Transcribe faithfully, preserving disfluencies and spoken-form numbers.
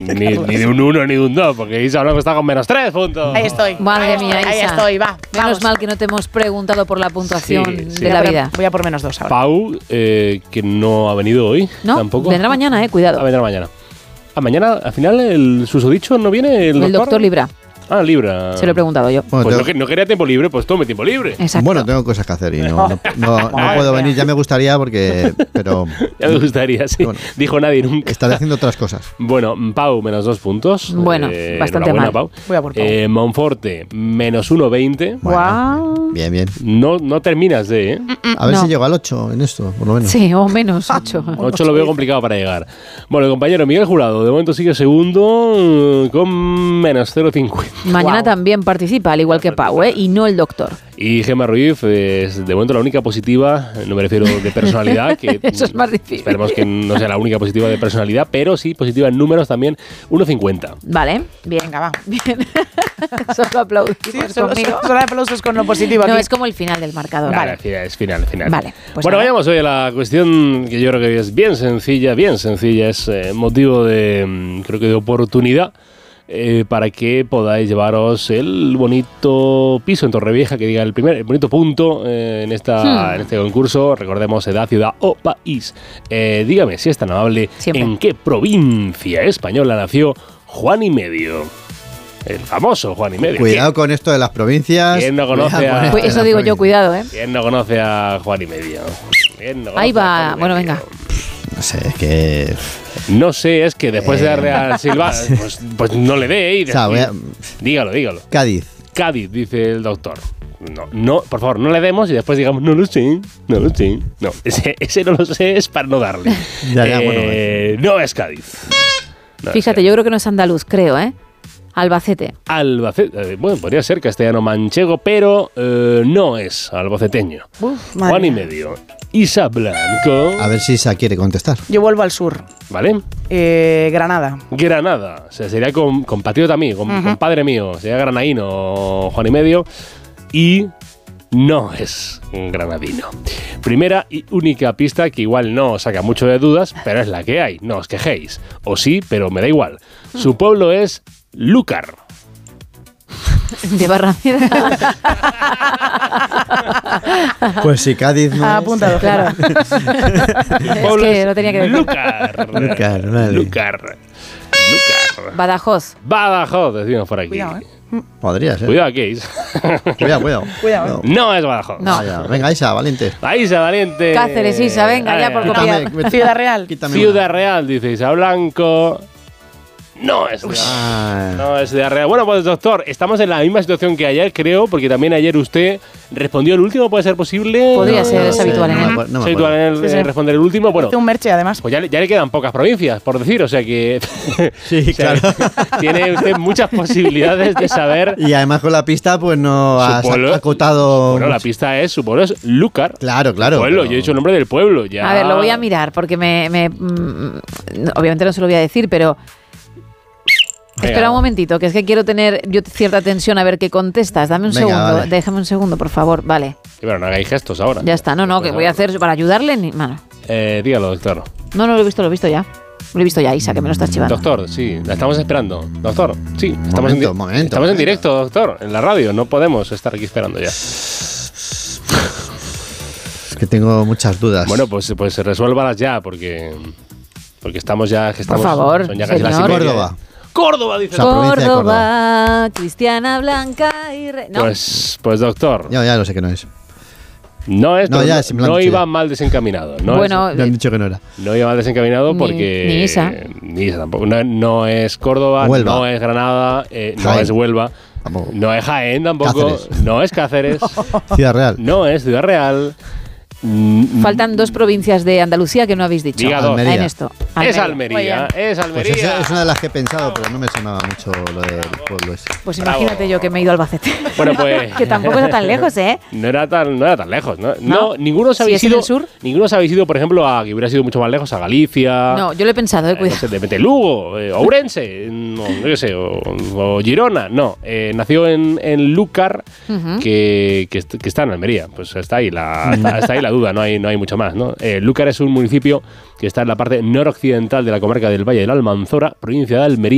Ni, ni de un uno ni de un dos, porque Isa Blanco está con menos tres puntos. Ahí estoy. Madre ahí mía, estoy, ahí Isa. estoy, va. Menos vamos. mal que no te hemos preguntado por la puntuación Sí, sí. de la Voy a- vida. Voy a por menos dos ahora. Pau, eh, que no ha venido hoy No, tampoco. vendrá mañana, eh, cuidado. Ah, vendrá mañana. Ah, mañana, al final, el susodicho no viene el, El doctor Libra, Ah, Libra. se lo he preguntado yo. Bueno, Pues tengo- no, que- no quería tiempo libre, pues tome tiempo libre. Exacto. Bueno, tengo cosas que hacer y no, no, no- no puedo venir. Ya me gustaría porque... Pero Ya me gustaría, sí. Bueno. Dijo nadie nunca. estaré haciendo otras cosas. Bueno, Pau, menos dos puntos. Bueno, bastante enhorabuena, mal. Pau. Voy a por Pau. Eh, Monforte, menos uno veinte. Guau. Bien, bien. No, no terminas de, ¿eh? A ver No. si llego al ocho en esto, por lo menos. Sí, o menos ocho. ocho lo veo complicado para llegar. Bueno, el compañero Miguel Jurado, de momento sigue segundo eh, con menos cero coma cincuenta. Mañana Guau. también participa, al igual que Pau, ¿eh? Y no el doctor. Y Gemma Ruiz es de momento la única positiva, no me refiero de personalidad, que Eso es más difícil. Esperemos que no sea la única positiva de personalidad, pero sí positiva en números también, uno cincuenta. Vale, bien. Venga, va. Bien. Solo aplaudimos Sí, solo, conmigo. solo- solo aplausos con lo positivo No, aquí. es como el final del marcador. Vale, es final, final. Vale, pues bueno, nada. vayamos hoy a la cuestión que yo creo que es bien sencilla, bien sencilla, es eh, motivo de, mm, creo que de oportunidad eh, para que podáis llevaros el bonito piso en Torrevieja, que diga el primer, el bonito punto eh, en, esta, Hmm. en este concurso. Recordemos edad, ciudad o país. Eh, dígame, si es tan amable, Siempre. ¿en qué provincia española nació Juan y Medio? El famoso Juan y Medio. Cuidado con esto de las provincias. ¿Quién no conoce Cuidado con a- esto Pues de eso las digo yo, provincias. cuidado, ¿eh? ¿Quién no conoce a Juan y Medio? ¿Quién no Ahí conoce a va. Juan y Bueno, Medio? venga. No sé, es que... No sé, es que después de Eh. darle al Silva, pues, pues no le dé y O sea, voy a- dígalo, dígalo. Cádiz. Cádiz, dice el doctor. No, no, por favor, no le demos y después digamos, no lo sé, no lo sé. No, ese, ese no lo sé es para no darle. Ya, ya, Eh, bueno, No es Cádiz. No es Fíjate, Cádiz. yo creo que no es andaluz, creo, ¿eh? Albacete. Albacete, eh, bueno, podría ser castellano-manchego, pero eh, no es albaceteño. Uf, madre Juan y mía. Medio. Isa Blanco. A ver si Isa quiere contestar. Yo vuelvo al sur. ¿Vale? Eh, Granada. Granada, o sea, sería con, compatriota mío, con, Ujú. compadre mío, sería granadino Juan y Medio, y no es un granadino. Primera y única pista que igual no os saca mucho de dudas, pero es la que hay, no os quejéis. O sí, pero me da igual. Su pueblo es Lúcar. De Barrameda. Pues si Cádiz no Ah, es- apuntado. Claro. Su Es pueblo que lo tenía que decir. Lúcar. Lúcar, vale. Lúcar. Lúcar. Badajoz. Badajoz, decimos por aquí. Cuidado, ¿eh? Podría ser. Cuidado, que es. Cuidado, cuidado. Cuidado, No es Badajoz. No. Vaya, venga, Isa, valiente. Isa, valiente. Cáceres, Isa, venga, ya por Ay, copiar. Quítame- Ciudad Real. quítame Ciudad una. Real, dice Isa Blanco. No es Ciudad Ah, No es Ciudad Real. Bueno, pues doctor, estamos en la misma situación que ayer, creo, porque también ayer usted respondió el último, ¿puede ser posible? Podría no, ser, no es sé, habitual en no él. me acuerdo, no ¿Es me habitual acuerdo. en él Sí, sí. eh, responder el último? Bueno, Hice un merche, además. pues ya, le- ya le quedan pocas provincias, por decir, o sea que... Sí, o sea, claro. Tiene usted muchas posibilidades de saber... Y además con la pista, pues no Su has pueblo- acotado. Bueno, la pista es, su pueblo es Lúcar. Claro, claro. Pueblo, pero- yo he dicho el nombre del pueblo. Ya. A ver, lo voy a mirar porque me, me- mm, no, obviamente no se lo voy a decir, pero Venga. espera un momentito, que es que quiero tener yo cierta tensión a ver qué contestas. Dame un Venga, segundo, vale. déjame un segundo, por favor. Vale, Pero no hagáis gestos ahora. ya está. No, no, que voy a hacer para ayudarle. Ni, bueno, Eh, dígalo, doctor. no, no lo he visto, lo he visto ya. Lo he visto ya, Isa, que me lo estás chivando. Doctor, sí, la estamos esperando. Doctor, sí, estamos, Momento, en, di- momento, estamos en momento. directo, doctor, en la radio. No podemos estar aquí esperando ya. Es que tengo muchas dudas. Bueno, pues, pues resuélvalas ya, porque, porque estamos ya. Que estamos, favor, son ya casi las señor. y media. Córdoba. Córdoba, dice. O sea, provincia de Córdoba, Cristiana Blanca y... Re- no, Pues, pues doctor, Ya, ya lo sé que no es. no es, No, pero ya, no, si me lo han no dicho iba ya. mal desencaminado. No bueno, es- Me han dicho que no era. no iba mal desencaminado Ni- porque. ni Isa. Ni Isa tampoco. No, no es Córdoba, Huelva. no es Granada, eh, no Jaén. es Huelva, Tampoco. no es Jaén tampoco, Cáceres. no es Cáceres, Ciudad Real. no es Ciudad Real. mm, faltan dos provincias de Andalucía que no habéis dicho. Diga dos. Almería. En esto. Es Almería. Muy Almería, bien. es Pues Almería. esa es una de las que he pensado, pero no me sonaba mucho lo del pueblo ese. Pues Bravo. imagínate yo que me he ido al Albacete. Bueno, pues. Que tampoco está tan lejos, ¿eh? No era tan, no era tan lejos, ¿no? ¿No? No, ninguno se ¿Si habéis es en ido. el sur? Ninguno se habéis ido, por ejemplo, a que hubiera sido mucho más lejos, a Galicia. No, yo lo he pensado, eh, eh, no cuidado. sé, de repente Lugo, eh, Ourense, no, no qué sé, o, o Girona. No, eh, nació en, en Lúcar, Ujú. que, que, est- que está en Almería. Pues está ahí la, está, está ahí la duda, no hay, no hay mucho más, ¿no? Eh, Lúcar es un municipio que está en la parte noroccidental de la comarca del Valle del Almanzora, provincia de Almería.